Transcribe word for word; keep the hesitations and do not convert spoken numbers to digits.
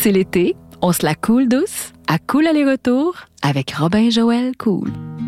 C'est l'été, on se la coule douce, à Cool aller-retour avec Robin Joël Cool.